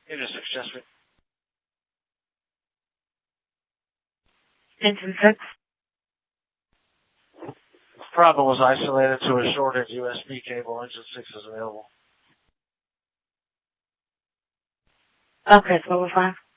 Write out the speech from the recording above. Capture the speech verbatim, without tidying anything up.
Unit six, Chesapeake. Engine six. Problem was isolated to a shorted U S B cable. Engine six is available. Okay, twelve oh five.